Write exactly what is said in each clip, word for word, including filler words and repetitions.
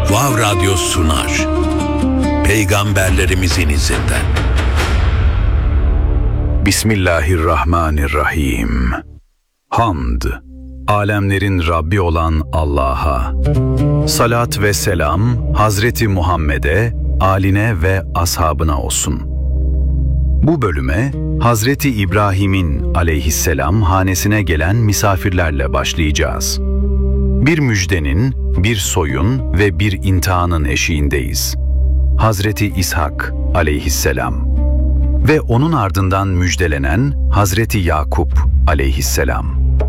Vav Radyo sunar. Peygamberlerimizin izinden. Bismillahirrahmanirrahim. Hamd, alemlerin Rabbi olan Allah'a. Salat ve selam Hazreti Muhammed'e, âline ve ashabına olsun. Bu bölüme Hazreti İbrahim'in aleyhisselam hanesine gelen misafirlerle başlayacağız. Bir müjdenin, bir soyun ve bir imtihanın eşiğindeyiz. Hazreti İshak aleyhisselam ve onun ardından müjdelenen Hazreti Yakup aleyhisselam.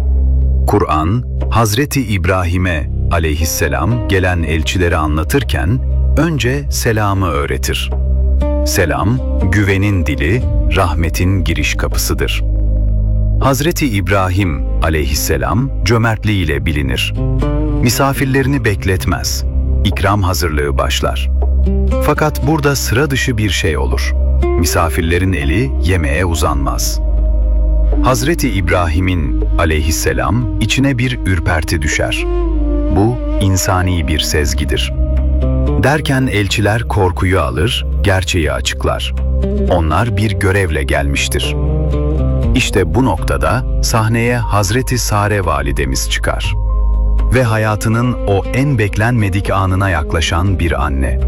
Kur'an, Hazreti İbrahim'e aleyhisselam gelen elçileri anlatırken önce selamı öğretir. Selam, güvenin dili, rahmetin giriş kapısıdır. Hazreti İbrahim aleyhisselam cömertliğiyle bilinir. Misafirlerini bekletmez. İkram hazırlığı başlar. Fakat burada sıra dışı bir şey olur. Misafirlerin eli yemeğe uzanmaz. Hazreti İbrahim'in aleyhisselam içine bir ürperti düşer. Bu insani bir sezgidir. Derken elçiler korkuyu alır, gerçeği açıklar. Onlar bir görevle gelmiştir. İşte bu noktada sahneye Hazreti Sare validemiz çıkar. Ve hayatının o en beklenmedik anına yaklaşan bir anne.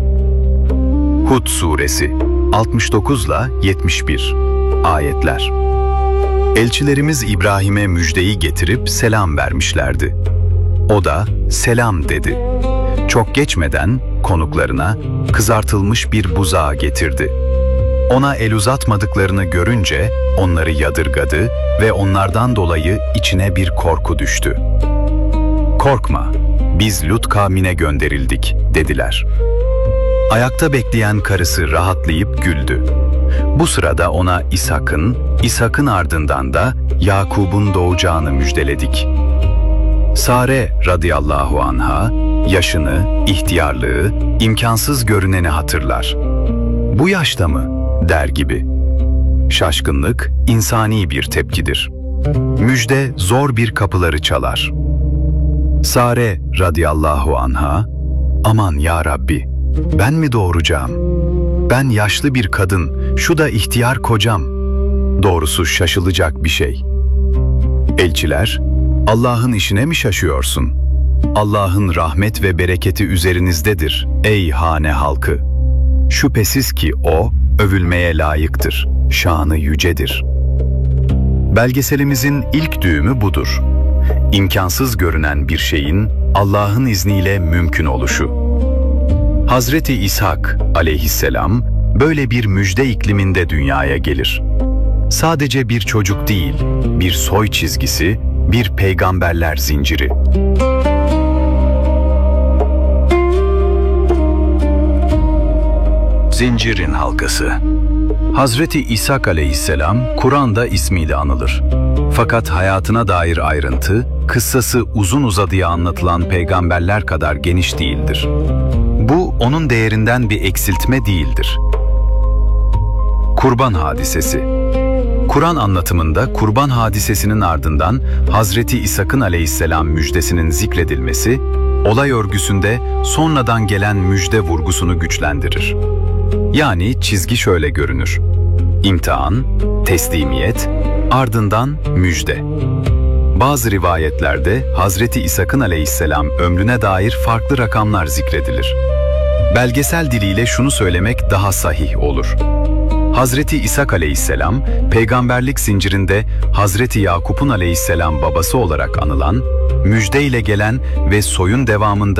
Hud suresi altmış dokuz ile yetmiş bir ayetler. Elçilerimiz İbrahim'e müjdeyi getirip selam vermişlerdi. O da selam dedi. Çok geçmeden konuklarına kızartılmış bir buzağı getirdi. Ona el uzatmadıklarını görünce onları yadırgadı ve onlardan dolayı içine bir korku düştü. "Korkma, biz Lut kavmine gönderildik," dediler. Ayakta bekleyen karısı rahatlayıp güldü. Bu sırada ona İshak'ın, İshak'ın ardından da Yakub'un doğacağını müjdeledik. Sare radıyallahu anha, yaşını, ihtiyarlığı, imkansız görüneni hatırlar. "Bu yaşta mı?" der gibi. Şaşkınlık insani bir tepkidir. Müjde zor bir kapıları çalar. Sare radıyallahu anha, "Aman ya Rabbi, ben mi doğuracağım? Ben yaşlı bir kadın, şu da ihtiyar kocam." Doğrusu şaşılacak bir şey. Elçiler, "Allah'ın işine mi şaşıyorsun? Allah'ın rahmet ve bereketi üzerinizdedir ey hane halkı. Şüphesiz ki O, övülmeye layıktır, şanı yücedir." Belgeselimizin ilk düğümü budur. İmkansız görünen bir şeyin Allah'ın izniyle mümkün oluşu. Hazreti İshak aleyhisselam böyle bir müjde ikliminde dünyaya gelir. Sadece bir çocuk değil, bir soy çizgisi, bir peygamberler zinciri. Zincirin halkası. Hazreti İshak aleyhisselam Kur'an'da ismiyle anılır. Fakat hayatına dair ayrıntı, kıssası uzun uzadıya anlatılan peygamberler kadar geniş değildir. Bu onun değerinden bir eksiltme değildir. Kurban hadisesi. Kur'an anlatımında kurban hadisesinin ardından Hazreti İshak'ın aleyhisselam müjdesinin zikredilmesi, olay örgüsünde sonradan gelen müjde vurgusunu güçlendirir. Yani çizgi şöyle görünür: İmtihan, teslimiyet, ardından müjde. Bazı rivayetlerde Hazreti İshak'ın aleyhisselam ömrüne dair farklı rakamlar zikredilir. Belgesel diliyle şunu söylemek daha sahih olur: Hazreti İshak aleyhisselam, peygamberlik zincirinde Hazreti Yakup'un aleyhisselam babası olarak anılan, müjdeyle gelen ve soyun devamında